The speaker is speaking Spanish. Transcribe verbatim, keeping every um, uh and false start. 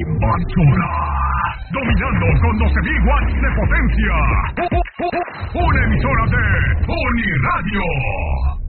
Invasora. Dominando con doce mil watts de potencia. Una emisora de Uniradio.